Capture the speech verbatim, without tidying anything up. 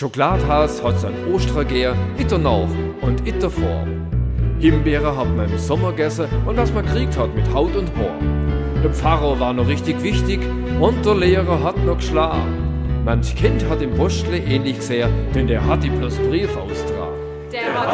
Schokoladhaus hat's an Ostergeher, itter nach und itter vor. Himbeere hat man im Sommer gegessen und was man kriegt hat mit Haut und Haar. Der Pfarrer war noch richtig wichtig und der Lehrer hat noch geschlagen. Manch Kind hat im Postle ähnlich gesehen, denn der hat die bloß Brief austragen.